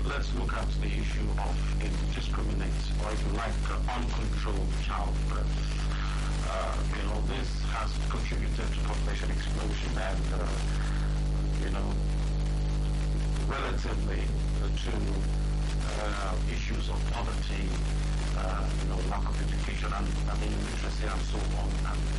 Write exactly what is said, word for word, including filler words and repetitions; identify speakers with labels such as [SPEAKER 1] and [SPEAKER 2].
[SPEAKER 1] let's look at the issue of indiscriminate, or if you like, uh, uncontrolled childbirth. Uh, you know, this has contributed to population explosion and, uh, you know, relatively to uh, issues of poverty, uh, you know, lack of education and, and illiteracy and so on. And